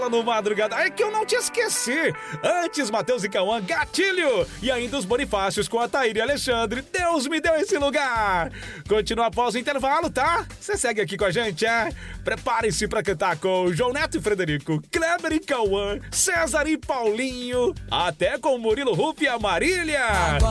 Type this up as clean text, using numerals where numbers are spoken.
no Madrugada. É que eu não te esqueci. Antes, Matheus e Cauã, Gatilho. E ainda os Bonifácios com a Taíra e Alexandre. Deus me deu esse lugar. Continua após o intervalo, tá? Você segue aqui com a gente, é? Prepare-se pra cantar com João Neto e Frederico, Kleber e Cauã, César e Paulinho, até com Murilo Ruff e a Marília.